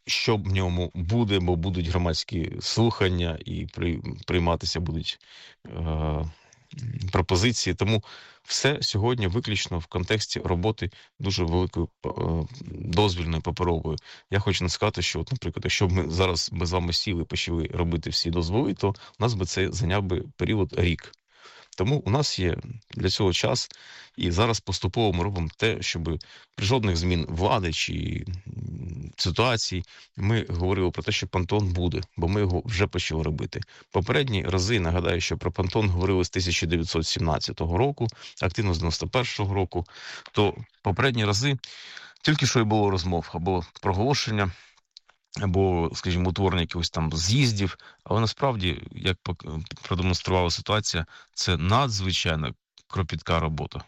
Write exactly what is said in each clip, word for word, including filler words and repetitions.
що в ньому буде, бо будуть громадські слухання і при, прийматися будуть е, пропозиції. Тому все сьогодні виключно в контексті роботи дуже великою е, дозвільною паперовою. Я хочу сказати, що, от, наприклад, якщо б ми зараз ми з вами сіли і почали робити всі дозволи, то у нас би це зайняв би період рік. Тому у нас є для цього час, і зараз поступово ми робимо те, щоб при жодних змін влади чи ситуацій ми говорили про те, що понтон буде, бо ми його вже почали робити. Попередні рази, нагадаю, що про понтон говорили з тисяча дев'ятсот сімнадцятого року, активно з дев'яносто першого року, то попередні рази тільки що й було розмов або проголошення, або, скажімо, утворення якихось там з'їздів, але насправді, як продемонструвала ситуація, це надзвичайно кропітка робота.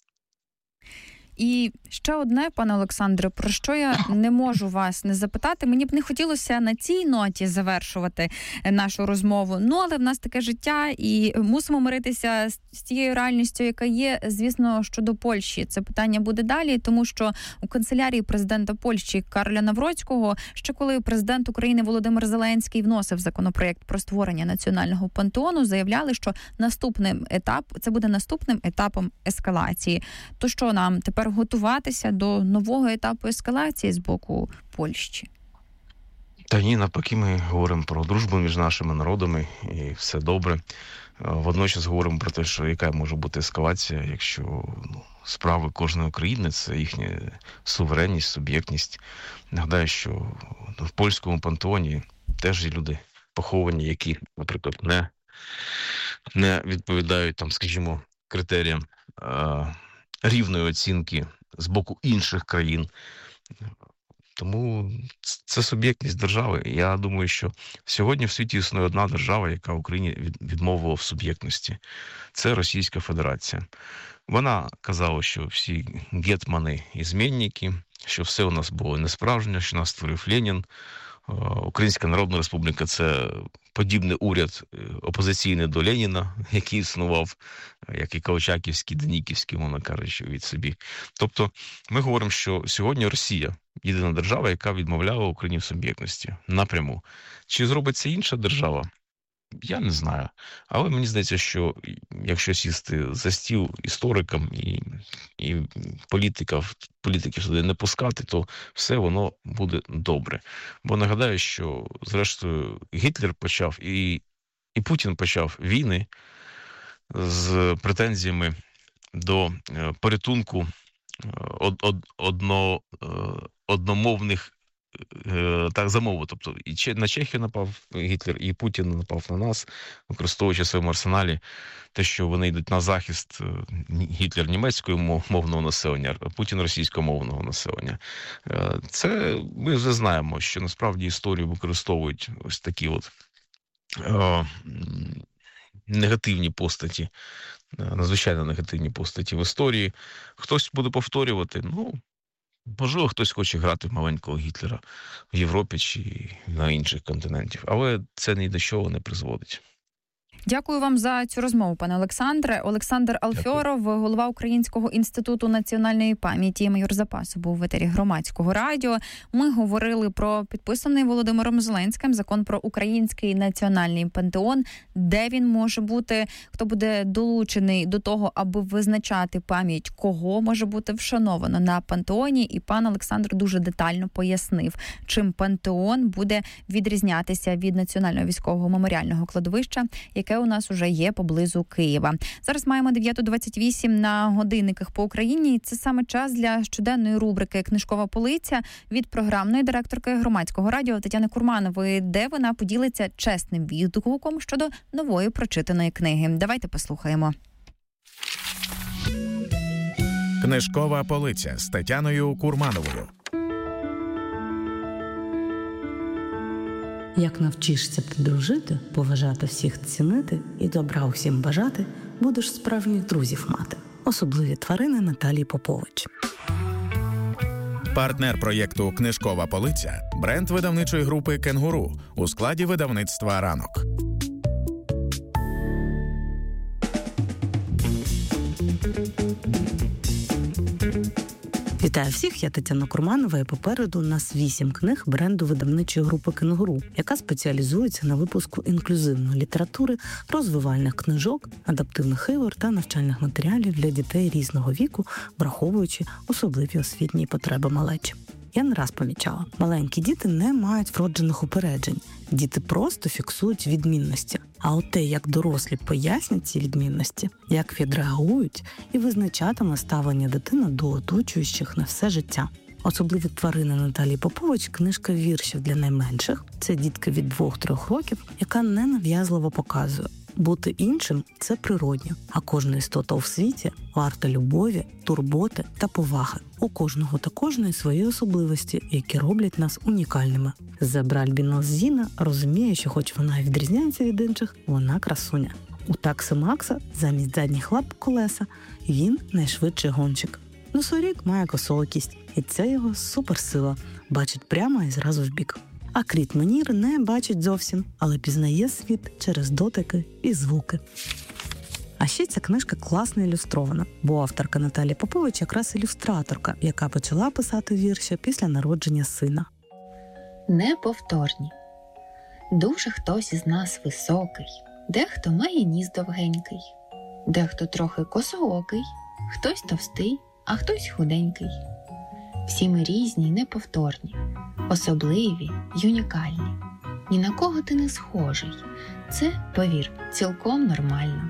І ще одне, пане Олександре, про що я не можу вас не запитати. Мені б не хотілося на цій ноті завершувати нашу розмову. Ну, але в нас таке життя, і мусимо миритися з тією реальністю, яка є, звісно, щодо Польщі. Це питання буде далі, тому що у канцелярії президента Польщі Кароля Навроцького, ще коли президент України Володимир Зеленський вносив законопроєкт про створення національного пантеону, заявляли, що наступним етап, це буде наступним етапом ескалації. То що нам тепер готуватися до нового етапу ескалації з боку Польщі? Та ні, навпаки, ми говоримо про дружбу між нашими народами, і все добре. Водночас говоримо про те, що яка може бути ескалація, якщо ну, справи кожної країни – це їхня суверенність, суб'єктність. Нагадаю, що в польському пантеоні теж є люди поховані, які, наприклад, не, не відповідають, там, скажімо, критеріям е- рівної оцінки з боку інших країн. Тому це суб'єктність держави. Я думаю, що сьогодні в світі існує одна держава, яка Україні відмовила в суб'єктності. Це Російська Федерація. Вона казала, що всі гетмани – змінники, що все у нас було несправжнє, що нас створив Ленін. Українська Народна Республіка – це подібний уряд опозиційний до Леніна, який існував, як і Колчаківський, Деніківський, мовно кажучи, від собі. Тобто ми говоримо, що сьогодні Росія – єдина держава, яка відмовляла Україні в суб'єктності напряму. Чи зробить це інша держава? Я не знаю. Але мені здається, що якщо сісти за стіл історикам і, і політиків, політиків сюди не пускати, то все воно буде добре. Бо нагадаю, що зрештою Гітлер почав і, і Путін почав війни з претензіями до порятунку од, од, одно, одномовних так замову. Тобто і на Чехію напав Гітлер, і Путін напав на нас, використовуючи в своєму арсеналі те, що вони йдуть на захист Гітлер німецького мовного населення, а Путін російськомовного населення. Це ми вже знаємо, що насправді історію використовують ось такі от о, негативні постаті, надзвичайно негативні постаті в історії. Хтось буде повторювати, ну, можливо, хтось хоче грати в маленького Гітлера в Європі чи на інших континентів, але це ні до чого не призводить. Дякую вам за цю розмову, пане Олександре. Олександр Алфьоров, Дякую. Голова Українського інституту національної пам'яті, майор запасу, був в етері Громадського радіо. Ми говорили про підписаний Володимиром Зеленським закон про український національний пантеон, де він може бути, хто буде долучений до того, аби визначати пам'ять, кого може бути вшановано на пантеоні. І пан Олександр дуже детально пояснив, чим пантеон буде відрізнятися від Національного військового меморіального кладовища, яке у нас уже є поблизу Києва. Зараз маємо дев'ята двадцять вісім на годинниках по Україні. І це саме час для щоденної рубрики «Книжкова полиця» від програмної директорки Громадського радіо Тетяни Курманової, де вона поділиться чесним відгуком щодо нової прочитаної книги. Давайте послухаємо. «Книжкова полиця» з Тетяною Курмановою. Як навчишся ти дружити, поважати всіх цінити і добра усім бажати, будеш справжніх друзів мати. Особливі тварини Наталії Попович. Партнер проєкту «Книжкова полиця» – бренд видавничої групи «Кенгуру» у складі видавництва «Ранок». Вітаю всіх, я Тетяна Курманова, і попереду у нас вісім книг бренду видавничої групи «Кенгуру», яка спеціалізується на випуску інклюзивної літератури, розвивальних книжок, адаптивних ігор та навчальних матеріалів для дітей різного віку, враховуючи особливі освітні потреби малечі. Я не раз помічала, маленькі діти не мають вроджених упереджень. Діти просто фіксують відмінності. А от те, як дорослі пояснять ці відмінності, як відреагують, і визначатиме ставлення дитини до оточуючих на все життя. Особливі тварини Наталії Попович – книжка віршів для найменших. Це дітки від двох-трьох років, яка ненав'язливо показує. Бути іншим – це природньо, а кожна істота у світі варта любові, турботи та поваги. У кожного та кожної свої особливості, які роблять нас унікальними. Зебра Альбінос Зіна розуміє, що хоч вона і відрізняється від інших, вона красуня. У такси Макса замість задніх лап колеса він найшвидший гонщик. Носоріг має косоокість, і це його суперсила – бачить прямо і зразу вбік. А Кріт Менір не бачить зовсім, але пізнає світ через дотики і звуки. А ще ця книжка класно ілюстрована, бо авторка Наталія Попович якраз ілюстраторка, яка почала писати вірші після народження сина. Неповторні. Дуже хтось із нас високий, дехто має ніс довгенький, дехто трохи косоокий, хтось товстий, а хтось худенький. Всі ми різні й неповторні, особливі й унікальні. Ні на кого ти не схожий. Це, повір, цілком нормально.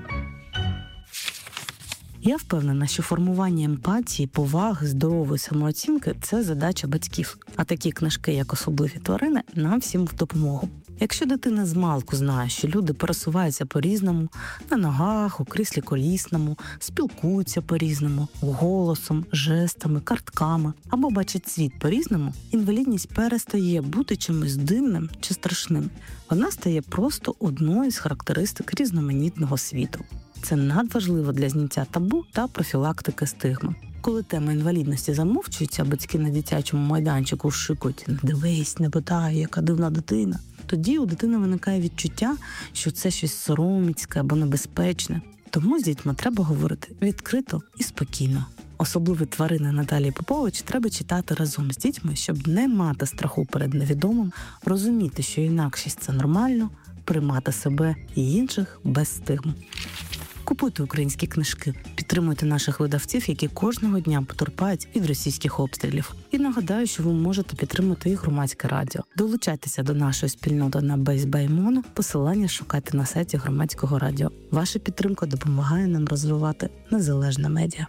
Я впевнена, що формування емпатії, поваги, здорової самооцінки – це задача батьків. А такі книжки, як «Особливі тварини», нам всім в допомогу. Якщо дитина змалку знає, що люди пересуваються по-різному, на ногах, у кріслі колісному, спілкуються по-різному, голосом, жестами, картками, або бачать світ по-різному, інвалідність перестає бути чимось дивним чи страшним. Вона стає просто одною з характеристик різноманітного світу. Це надважливо для зняття табу та профілактики стигми. Коли тема інвалідності замовчується, а батьки на дитячому майданчику шикують «Не дивись, не питай, яка дивна дитина», тоді у дитини виникає відчуття, що це щось сороміцьке або небезпечне. Тому з дітьми треба говорити відкрито і спокійно. «Особливі тварини» Наталії Попович треба читати разом з дітьми, щоб не мати страху перед невідомим, розуміти, що інакшість – це нормально, приймати себе і інших без стигм. Купуйте українські книжки, підтримуйте наших видавців, які кожного дня потерпають від російських обстрілів. І нагадаю, що ви можете підтримати і Громадське радіо. Долучайтеся до нашої спільноти на Бейсбаймону, посилання шукайте на сайті Громадського радіо. Ваша підтримка допомагає нам розвивати незалежне медіа.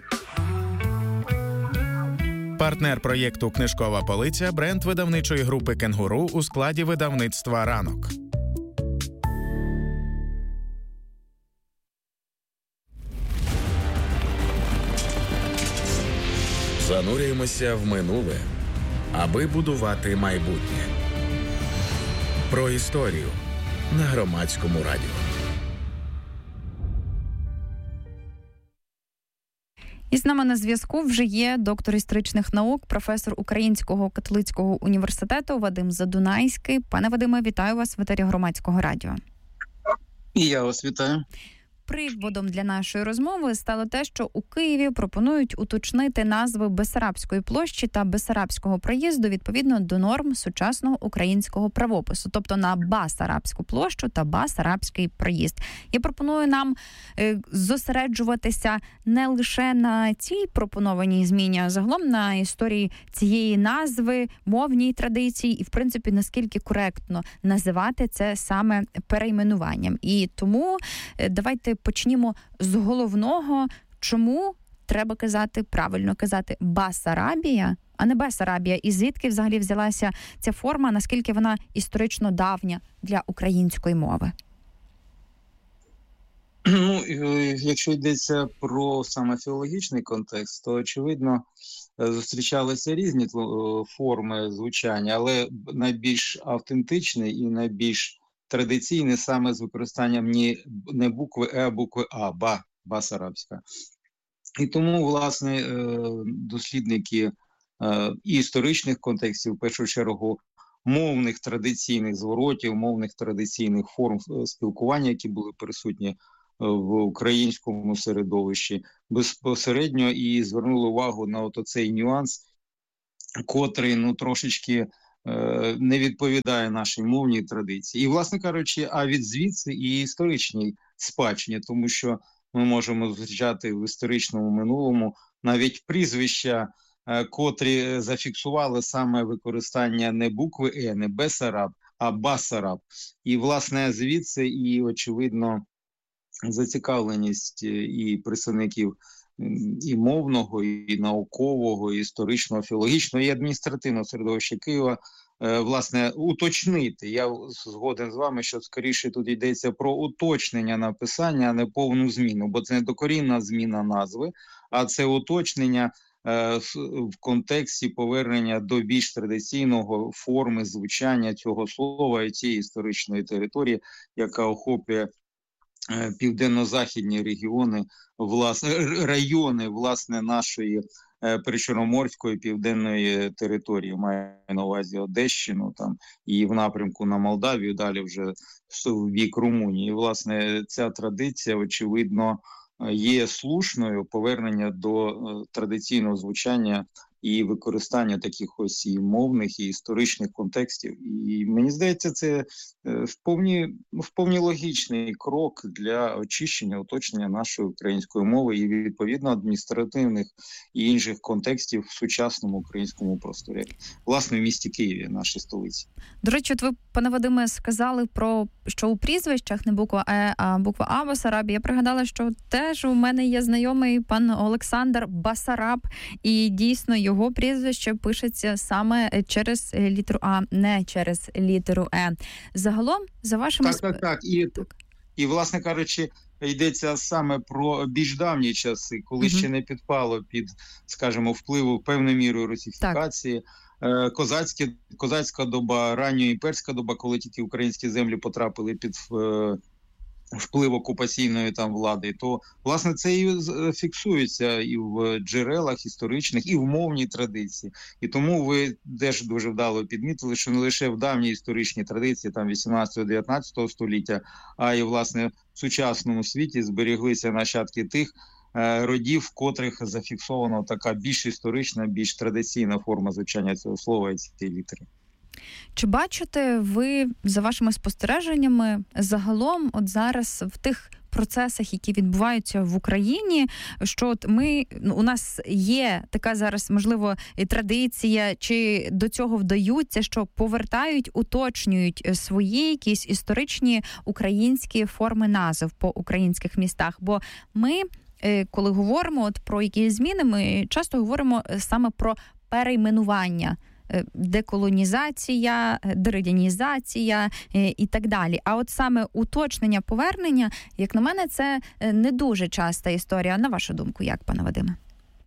Партнер проєкту «Книжкова полиця» – бренд видавничої групи «Кенгуру» у складі видавництва «Ранок». Занурюємося в минуле, аби будувати майбутнє. Про історію на Громадському радіо. І з нами на зв'язку вже є доктор історичних наук, професор Українського католицького університету Вадим Задунайський. Пане Вадиме, вітаю вас в етері Громадського радіо. І я вас вітаю. Приводом для нашої розмови стало те, що у Києві пропонують уточнити назви Бессарабської площі та Бессарабського проїзду відповідно до норм сучасного українського правопису, тобто на Басарабську площу та Басарабський проїзд. Я пропоную нам е, зосереджуватися не лише на цій пропонованій зміні, а загалом на історії цієї назви, мовній традиції і, в принципі, наскільки коректно називати це саме перейменуванням. І тому е, давайте почнімо з головного, чому треба казати, правильно казати Басарабія, а не Бесарабія, і звідки взагалі взялася ця форма, наскільки вона історично давня для української мови? Ну, якщо йдеться про саме філологічний контекст, то, очевидно, зустрічалися різні форми звучання, але найбільш автентичний і найбільш традиційний саме з використанням не, не букви Е, а букви А, ба, Басарабська. І тому, власне, дослідники і історичних контекстів, в першу чергу, мовних традиційних зворотів, мовних традиційних форм спілкування, які були присутні в українському середовищі, безпосередньо і звернули увагу на от оцей нюанс котрий, ну, трошечки е, не відповідає нашій мовній традиції. І, власне кажучи, а від звідси і історичній спадщині, тому що ми можемо зустрічати в історичному минулому навіть прізвища, е, котрі зафіксували саме використання не букви «е», не «Бесараб», а «Басараб». І, власне, звідси і, очевидно, зацікавленість і представників і мовного, і наукового, і історичного, філологічного, і адміністративного середовища Києва, власне, уточнити. Я згоден з вами, що скоріше тут йдеться про уточнення написання, а не повну зміну, бо це не докорінна зміна назви, а це уточнення в контексті повернення до більш традиційного форми звучання цього слова і цієї історичної території, яка охоплює південно-західні регіони, власне, райони, власне, нашої причорноморської південної території, маю на увазі Одещину, там, і в напрямку на Молдавію, далі вже в бік Румунії. І, власне, ця традиція, очевидно, є слушною, повернення до традиційного звучання і використання таких ось і мовних, і історичних контекстів. І мені здається, це вповні, вповні логічний крок для очищення, уточнення нашої української мови і, відповідно, адміністративних і інших контекстів в сучасному українському просторі. Власне, в місті Києві, нашій столиці. До речі, от ви, пане Вадиме, сказали про, що у прізвищах не буква «е», а буква «а» Басараб. Я пригадала, що теж у мене є знайомий пан Олександр Басараб, і дійсно його прізвище пишеться саме через літеру «а», не через літеру «е». Загалом, за вашими... Так, так, так. І, так. І, власне кажучи, йдеться саме про більш давні часи, коли угу. ще не підпало під, скажімо, впливу певною мірою русифікації. Так. Козацькі, козацька доба, рання імперська доба, коли тільки українські землі потрапили під вплив окупаційної там влади, то, власне, це і фіксується і в джерелах історичних, і в мовній традиції. І тому ви теж дуже вдало підмітили, що не лише в давній історичній традиції, там вісімнадцятого-дев'ятнадцятого століття, а й, власне, в сучасному світі зберіглися нащадки тих е, родів, в котрих зафіксована така більш історична, більш традиційна форма звучання цього слова і цієї літери. Чи бачите ви, за вашими спостереженнями, загалом от зараз в тих процесах, які відбуваються в Україні, що от ми, у нас є така зараз, можливо, традиція, чи до цього вдаються, що повертають, уточнюють свої якісь історичні українські форми назв по українських містах? Бо ми, коли говоримо от про якісь зміни, ми часто говоримо саме про перейменування. Деколонізація, дерадянізація і так далі. А от саме уточнення, повернення, як на мене, це не дуже часта історія. На вашу думку, як, пане Вадиме?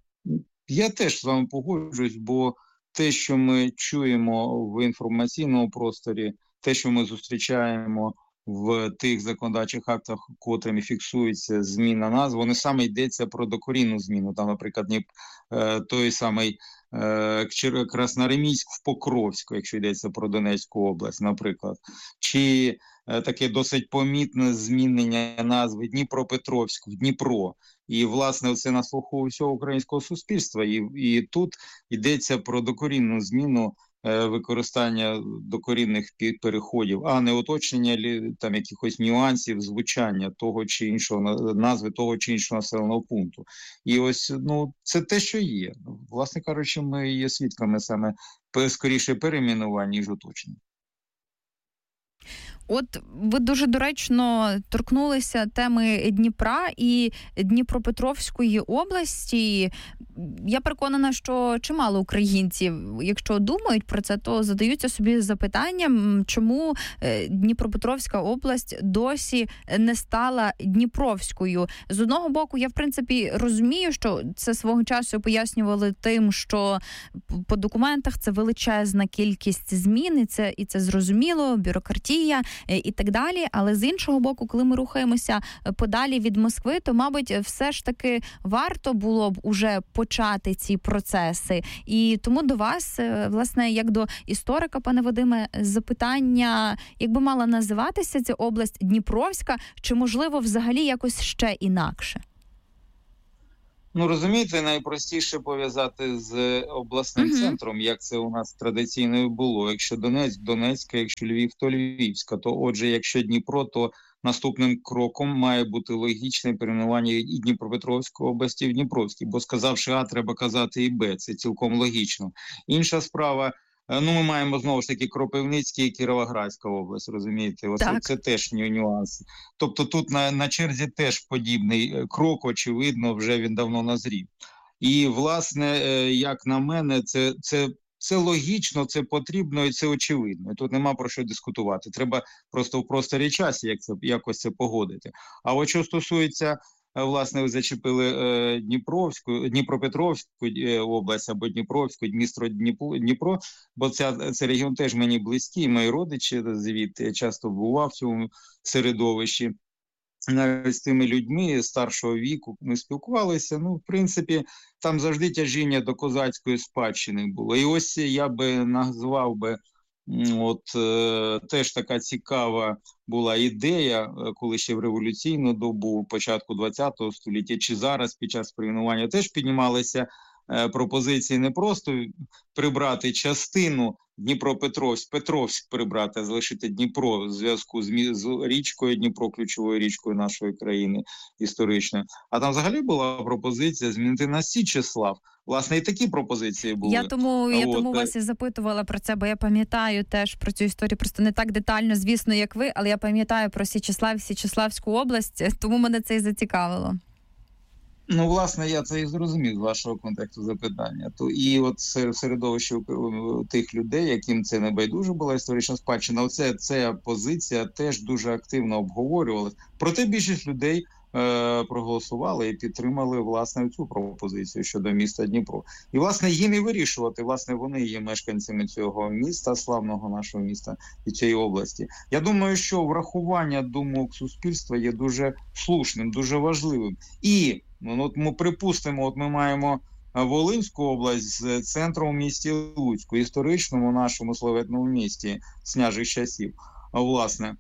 Я теж з вами погоджуюсь, бо те, що ми чуємо в інформаційному просторі, те, що ми зустрічаємо в тих законодавчих актах, котрими фіксується зміна назв, вони саме йдеться про докорінну зміну. Там, наприклад, той самий Красноармійськ в Покровську, якщо йдеться про Донецьку область, наприклад. Чи таке досить помітне змінення назви Дніпропетровськ в Дніпро. І, власне, це на слуху всього українського суспільства. І, і тут йдеться про докорінну зміну використання докорінних переходів, а не уточнення там якихось нюансів звучання того чи іншого, назви того чи іншого населеного пункту. І ось, ну, це те, що є. Власне кажучи, ми є свідками саме скоріше перейменувань, ніж уточнень. От ви дуже доречно торкнулися теми Дніпра і Дніпропетровської області. Я переконана, що чимало українців, якщо думають про це, то задаються собі запитанням, чому Дніпропетровська область досі не стала Дніпровською. З одного боку, я, в принципі, розумію, що це свого часу пояснювали тим, що по документах це величезна кількість змін, і це, і це зрозуміло, бюрократія і так далі. Але з іншого боку, коли ми рухаємося подалі від Москви, то, мабуть, все ж таки варто було б уже почати ці процеси. І тому до вас, власне, як до історика, пане Вадиме, запитання, як би мала називатися ця область, Дніпровська, чи, можливо, взагалі якось ще інакше? Ну, розумієте, найпростіше пов'язати з обласним Мгм. центром, як це у нас традиційно і було. Якщо Донецьк, Донецька, якщо Львів, то Львівська. То отже, якщо Дніпро, то наступним кроком має бути логічне перейменування і Дніпропетровської області в Дніпровській. Бо сказавши А, треба казати і Б. Це цілком логічно. Інша справа, е, ну ми маємо знову ж таки Кропивницький і Кіровоградська область, розумієте? Оце Так. це теж ню- нюанс. Тобто тут на, на черзі теж подібний е, крок, очевидно, вже він давно назрів. І, власне, е, як на мене, це, це, це логічно, це потрібно і це очевидно. І тут нема про що дискутувати. Треба просто в просторі часі як це, якось це погодити. А от що стосується, е, власне, ви зачепили е, Дніпровську, Дніпропетровську е, область або Дніпровську, Дністро, Дніпро, Дніпро, бо ця, цей регіон теж мені близький, мої родичі звідти, я часто бував в цьому середовищі. Навіть з тими людьми старшого віку ми спілкувалися. Ну, в принципі, там завжди тяжіння до козацької спадщини було. І ось я би назвав би, м, от е, теж така цікава була ідея, е, коли ще в революційну добу, початку ХХ століття, чи зараз під час перейменування теж піднімалися е, пропозиції не просто прибрати частину Дніпропетровськ, Петровськ прибрати, залишити Дніпро в зв'язку з, мі- з річкою Дніпро, ключовою річкою нашої країни історичною. А там взагалі була пропозиція змінити на Січеслав. Власне, і такі пропозиції були. Я тому, я От, тому е, вас і запитувала про це, бо я пам'ятаю теж про цю історію, просто не так детально, звісно, як ви, але я пам'ятаю про Січеслав, Січеславську область, тому мене це і зацікавило. Ну, власне, я це і зрозумів з вашого контексту запитання. То і от сер- середовище е, тих людей, яким це не байдуже була історична спадщина, оце ця позиція теж дуже активно обговорювалась. Проте більшість людей е, проголосували і підтримали власне цю пропозицію щодо міста Дніпро. І власне їм і вирішувати. Власне, вони є мешканцями цього міста, славного нашого міста і цієї області. Я думаю, що врахування думок суспільства є дуже слушним, дуже важливим. І ну, от ми припустимо, от ми маємо е, Волинську область з центром у місті Луцьку, історичному нашому славетному місті з княжих часів. А, власне,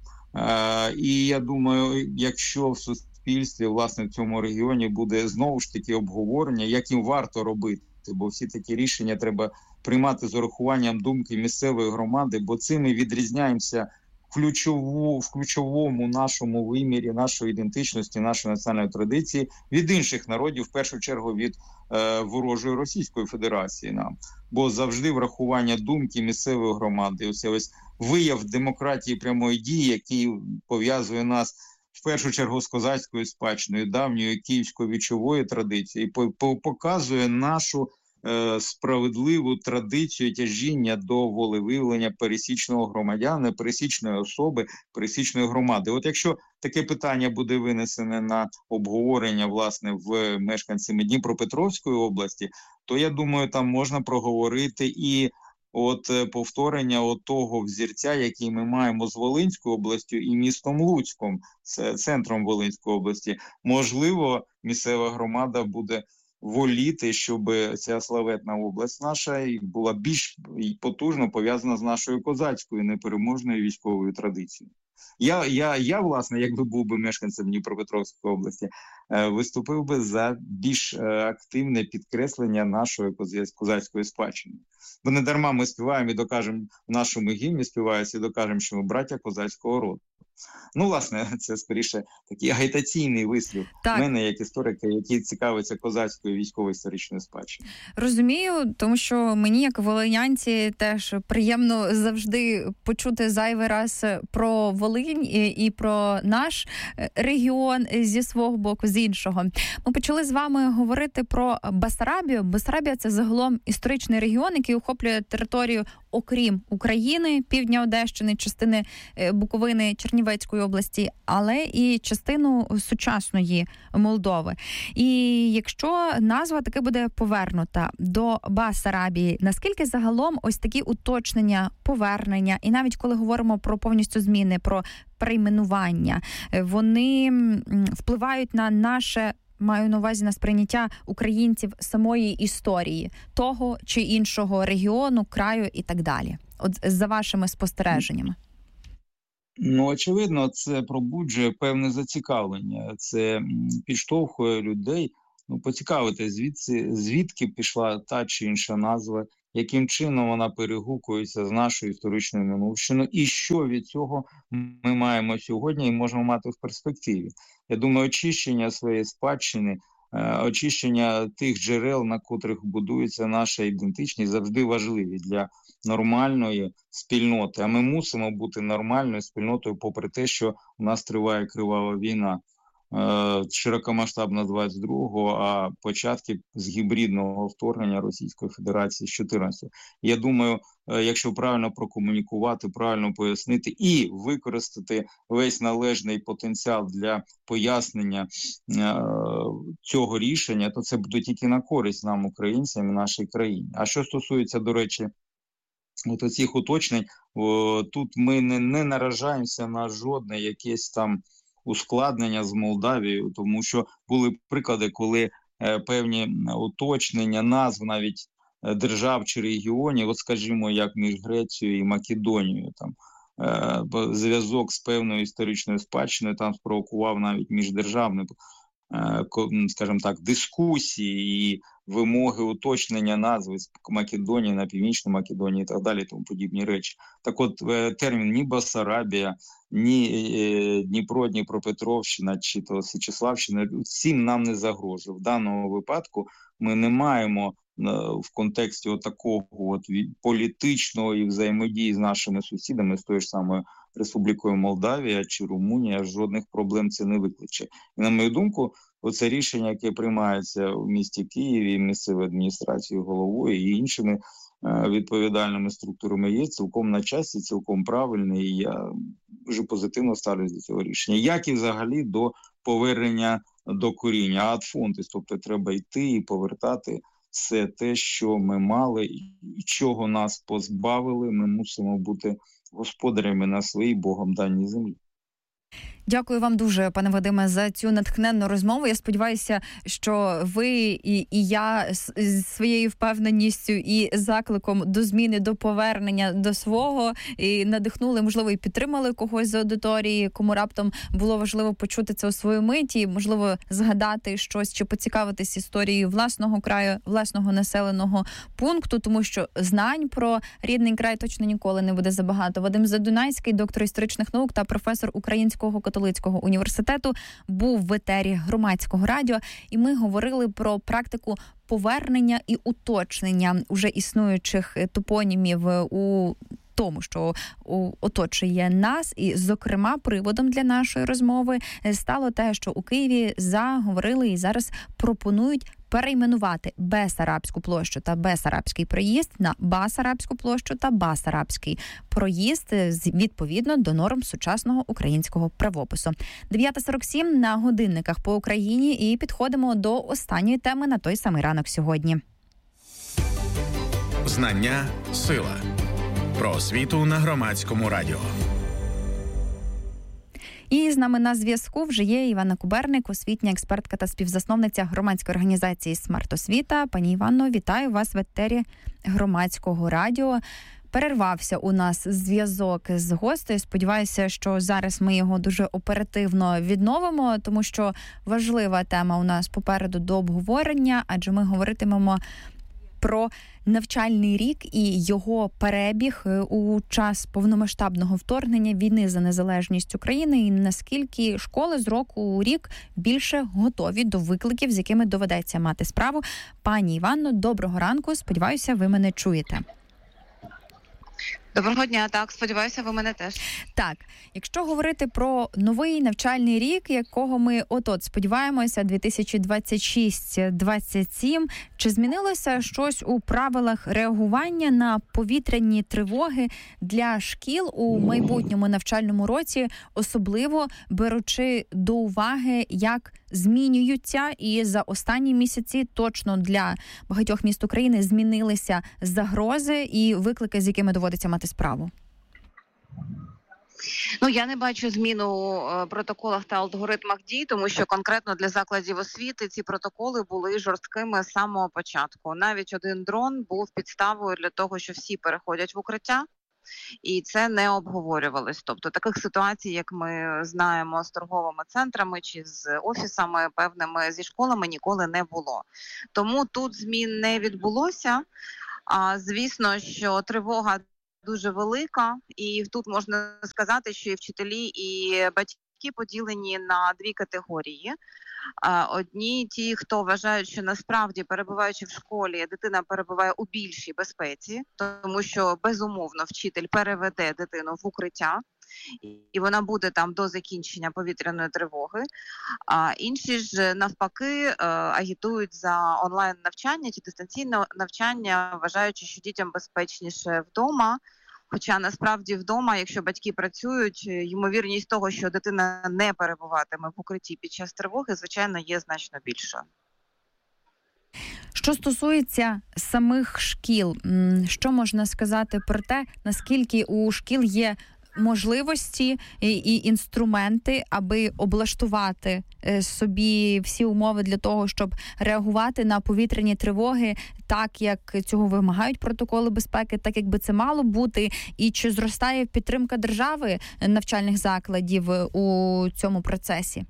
е, і я думаю, якщо в суспільстві, власне, в цьому регіоні буде знову ж таки обговорення, як їм варто робити, бо всі такі рішення треба приймати з урахуванням думки місцевої громади, бо цим ми відрізняємося ключову, в ключовому нашому вимірі нашої ідентичності, нашої національної традиції від інших народів, в першу чергу від е, ворожої Російської Федерації нам. Бо завжди врахування думки місцевої громади, ось ось вияв демократії прямої дії, який пов'язує нас в першу чергу з козацькою спадщиною, давньою київською вічовою традицією, по- по- показує нашу е, справедливу традицію тяжіння до волевиявлення пересічного громадянина, пересічної особи, пересічної громади. От якщо таке питання буде винесене на обговорення, власне, в мешканцями Дніпропетровської області, то я думаю, там можна проговорити і от е, повторення от того взірця, який ми маємо з Волинською областю і містом Луцьком, це центром Волинської області. Можливо, місцева громада буде воліти, щоб ця славетна область наша і була більш потужно пов'язана з нашою козацькою непереможною військовою традицією. Я, я, я, власне, якби був би мешканцем Дніпропетровської області, е, виступив би за більш е, активне підкреслення нашої коза- козацької спадщини. Бо не дарма ми співаємо і докажемо, в нашому гімні співається і докажемо, що ми браття козацького роду. Ну, власне, це скоріше такий агітаційний вислів Так. мене, як історика, який цікавиться козацькою військово-історичною спадщиною. Розумію, тому що мені, як волинянці, теж приємно завжди почути зайвий раз про Волинь і, і про наш регіон зі свого боку, з іншого. Ми почали з вами говорити про Басарабію. Басарабія – це загалом історичний регіон, який охоплює територію, окрім України, півдня Одещини, частини е, Буковини, Чернівецької області, але і частину сучасної Молдови. І якщо назва таки буде повернута до Басарабії, наскільки загалом ось такі уточнення, повернення, і навіть коли говоримо про повністю зміни, про перейменування, е, вони м, впливають на наше, маю на увазі, на сприйняття українців самої історії того чи іншого регіону, краю і так далі. От за вашими спостереженнями. Ну, очевидно, це пробуджує певне зацікавлення. Це м, підштовхує людей ну, поцікавитись, звідси, звідки пішла та чи інша назва, яким чином вона перегукується з нашою історичною минувщиною, і що від цього ми маємо сьогодні і можемо мати в перспективі. Я думаю, очищення своєї спадщини, очищення тих джерел, на котрих будується наша ідентичність, завжди важливі для нормальної спільноти. А ми мусимо бути нормальною спільнотою, попри те, що у нас триває кривава війна, широкомасштабна двадцять другого, а початки з гібридного вторгнення Російської Федерації з чотирнадцятого. Я думаю, якщо правильно прокомунікувати, правильно пояснити і використати весь належний потенціал для пояснення е- цього рішення, то це буде тільки на користь нам, українцям, і нашій країні. А що стосується, до речі, от оцих уточнень, о, тут ми не, не наражаємося на жодне якесь там ускладнення з Молдавією, тому що були приклади, коли е, певні уточнення назв навіть е, держав чи регіонів, от скажімо, як між Грецією і Македонією, там е, зв'язок з певною історичною спадщиною там спровокував навіть міждержавні, е, скажімо так, дискусії і вимоги уточнення назви з Македонії на Північну Македонію і так далі, тому подібні речі. Так от е, термін ні Басарабія, ні е, Дніпро, Дніпропетровщина чи то Січеславщина, цим нам не загрожує. В даному випадку ми не маємо е, в контексті отакого от політичної взаємодії з нашими сусідами, з тою ж самою Республікою Молдавія чи Румунія, жодних проблем це не викличе. І на мою думку, оце рішення, яке приймається в місті Києві, місцевою адміністрацією, головою і іншими е, відповідальними структурами, є цілком на часі, цілком правильне, і я дуже позитивно ставлюсь до цього рішення. Як і взагалі до повернення до коріння, ад фонтис, тобто треба йти і повертати все те, що ми мали і чого нас позбавили, ми мусимо бути господарями на своїй Богом даній землі. Дякую вам дуже, пане Вадиме, за цю натхненну розмову. Я сподіваюся, що ви і, і я з своєю впевненістю і закликом до зміни, до повернення до свого і надихнули, можливо, і підтримали когось з аудиторії, кому раптом було важливо почути це у своїй миті, можливо, згадати щось чи поцікавитись історією власного краю, власного населеного пункту, тому що знань про рідний край точно ніколи не буде забагато. Вадим Задунайський, доктор історичних наук та професор Українського католицького університету, був в етері Громадського радіо, і ми говорили про практику повернення і уточнення уже існуючих топонімів у тому, що оточує нас, і, зокрема, приводом для нашої розмови стало те, що у Києві заговорили і зараз пропонують перейменувати Бесарабську площу та Бесарабський проїзд на Басарабську площу та Басарабський проїзд відповідно до норм сучасного українського правопису. дев'ята сорок сім на годинниках по Україні, і підходимо до останньої теми на той самий ранок сьогодні. Знання – сила. Про освіту на Громадському радіо. І з нами на зв'язку вже є Іванна Куберник, освітня експертка та співзасновниця громадської організації «Смарт-освіта». Пані Іванно, вітаю вас в етері Громадського радіо. Перервався у нас зв'язок з гостею. Сподіваюся, що зараз ми його дуже оперативно відновимо, тому що важлива тема у нас попереду до обговорення, адже ми говоритимемо про навчальний рік і його перебіг у час повномасштабного вторгнення, війни за незалежність України, і наскільки школи з року у рік більше готові до викликів, з якими доведеться мати справу. Пані Іванно, доброго ранку. Сподіваюся, ви мене чуєте. Доброго дня, так, сподіваюся, ви мене теж. Так, якщо говорити про новий навчальний рік, якого ми от-от сподіваємося, дві тисячі двадцять шість двадцять сім, чи змінилося щось у правилах реагування на повітряні тривоги для шкіл у майбутньому навчальному році, особливо беручи до уваги, як змінюються і за останні місяці точно для багатьох міст України змінилися загрози і виклики, з якими доводиться мати справу? Ну, я не бачу зміну у протоколах та алгоритмах дій, тому що конкретно для закладів освіти ці протоколи були жорсткими з самого початку. Навіть один дрон був підставою для того, що всі переходять в укриття, і це не обговорювалось. Тобто таких ситуацій, як ми знаємо з торговими центрами чи з офісами певними, зі школами ніколи не було. Тому тут змін не відбулося. А звісно, що тривога дуже велика, і тут можна сказати, що і вчителі, і батьки поділені на дві категорії. Одні ті, хто вважають, що насправді, перебуваючи в школі, дитина перебуває у більшій безпеці, тому що, безумовно, вчитель переведе дитину в укриття, і вона буде там до закінчення повітряної тривоги. А інші ж, навпаки, агітують за онлайн-навчання чи дистанційне навчання, вважаючи, що дітям безпечніше вдома. Хоча насправді вдома, якщо батьки працюють, ймовірність того, що дитина не перебуватиме в укритті під час тривоги, звичайно, є значно більша. Що стосується самих шкіл, що можна сказати про те, наскільки у шкіл є можливості і інструменти, аби облаштувати собі всі умови для того, щоб реагувати на повітряні тривоги так, як цього вимагають протоколи безпеки, так, як би це мало бути, і чи зростає підтримка держави навчальних закладів у цьому процесі?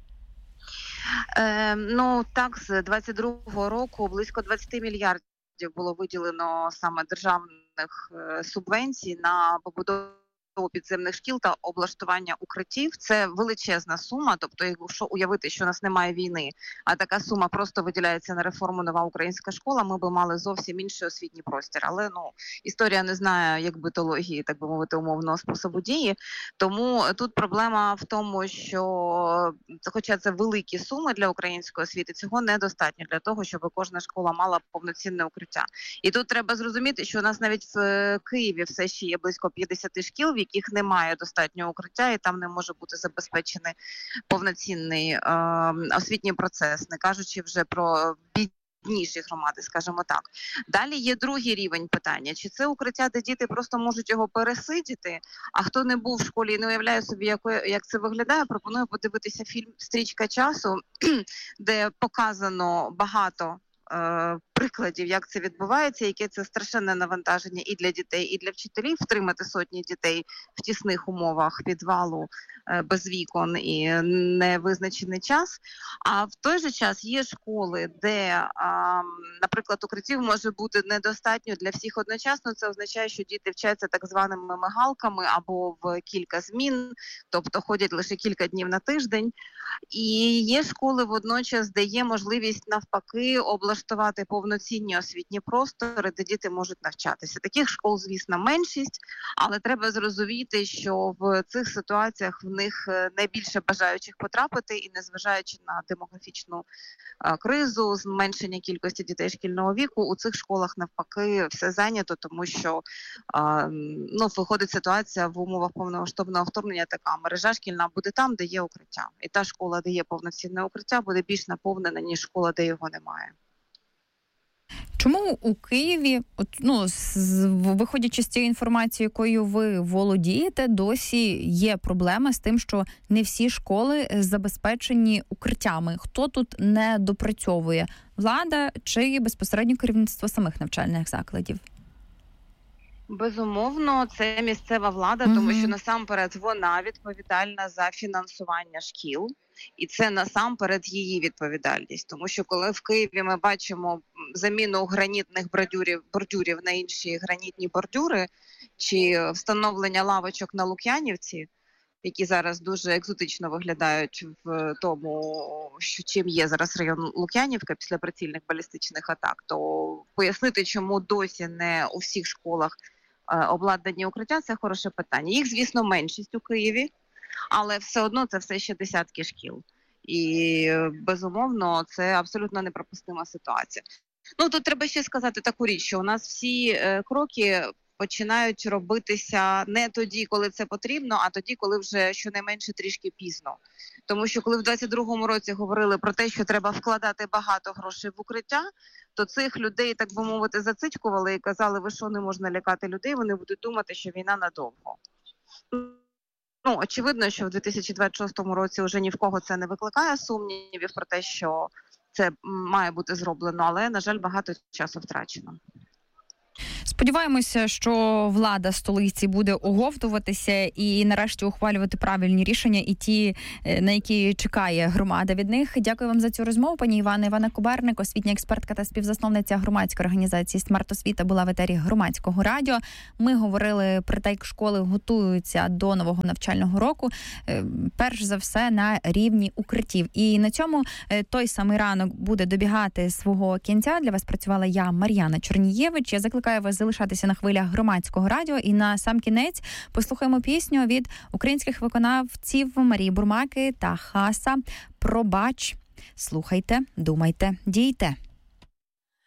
Е, ну, так, з двадцять другого року близько двадцять мільярдів було виділено саме державних е, субвенцій на побудову підземних шкіл та облаштування укриттів. Це величезна сума, тобто якщо уявити, що у нас немає війни, а така сума просто виділяється на реформу «Нова українська школа», ми би мали зовсім інший освітній простір. Але ну історія не знає як битології, так би мовити, умовного способу дії. Тому тут проблема в тому, що хоча це великі суми для української освіти, цього недостатньо для того, щоб кожна школа мала повноцінне укриття. І тут треба зрозуміти, що у нас навіть в Києві все ще є близько п'ятдесят шкіл, в яких немає достатнього укриття, і там не може бути забезпечений повноцінний е, освітній процес, не кажучи вже про бідніші громади, скажімо так. Далі є другий рівень питання. Чи це укриття, де діти просто можуть його пересидіти, а хто не був в школі і не уявляє собі, як, як це виглядає, пропоную подивитися фільм «Стрічка часу», де показано багато прикладів, як це відбувається, яке це страшенне навантаження і для дітей, і для вчителів втримати сотні дітей в тісних умовах підвалу, без вікон і невизначений час. А в той же час є школи, де, наприклад, укриттів може бути недостатньо для всіх одночасно. Це означає, що діти вчаться так званими мигалками або в кілька змін, тобто ходять лише кілька днів на тиждень. І є школи водночас, де є можливість навпаки облаштувати повноцінні освітні простори, де діти можуть навчатися. Таких школ, звісно, меншість, але треба зрозуміти, що в цих ситуаціях в них найбільше бажаючих потрапити, і незважаючи на демографічну а, кризу, зменшення кількості дітей шкільного віку, у цих школах навпаки все зайнято, тому що а, ну, виходить ситуація в умовах повномасштабного вторгнення така: мережа шкільна буде там, де є укриття. І та школа, де є повноцінне укриття, буде більш наповнена, ніж школа, де його немає. Чому у Києві, от, ну, з, виходячи з цієї інформації, якою ви володієте, досі є проблема з тим, що не всі школи забезпечені укриттями? Хто тут не допрацьовує? Влада чи безпосередньо керівництво самих навчальних закладів? Безумовно, це місцева влада, mm-hmm. тому що насамперед вона відповідальна за фінансування шкіл. І це насамперед її відповідальність. Тому що коли в Києві ми бачимо заміну гранітних бордюрів, бордюрів на інші гранітні бордюри, чи встановлення лавочок на Лук'янівці, які зараз дуже екзотично виглядають в тому, що чим є зараз район Лук'янівка після прицільних балістичних атак, то пояснити, чому досі не у всіх школах обладнані укриття, це хороше питання. Їх, звісно, меншість у Києві, але все одно це все ще десятки шкіл. І, безумовно, це абсолютно неприпустима ситуація. Ну, тут треба ще сказати таку річ, що у нас всі е, кроки починають робитися не тоді, коли це потрібно, а тоді, коли вже щонайменше трішки пізно. Тому що коли в двадцять другому році говорили про те, що треба вкладати багато грошей в укриття, то цих людей, так би мовити, зацицькували і казали, ви що, не можна лякати людей, вони будуть думати, що війна надовго. Ну, очевидно, що в дві тисячі двадцять шостому році вже ні в кого це не викликає сумнівів про те, що це має бути зроблено, але, на жаль, багато часу втрачено. Сподіваємося, що влада столиці буде оговтуватися і нарешті ухвалювати правильні рішення і ті, на які чекає громада від них. Дякую вам за цю розмову, пані Івана. Івана Куберник, освітня експертка та співзасновниця громадської організації «Смарт-освіта», була в етері Громадського радіо. Ми говорили про те, як школи готуються до нового навчального року, перш за все на рівні укриттів. І на цьому той самий ранок буде добігати свого кінця. Для вас працювала я, Мар'яна Чорнієвич. Я закликаю вас залишатися на хвилях Громадського радіо. І на сам кінець послухаємо пісню від українських виконавців Марії Бурмаки та Хаса «Пробач». Слухайте, думайте, дійте.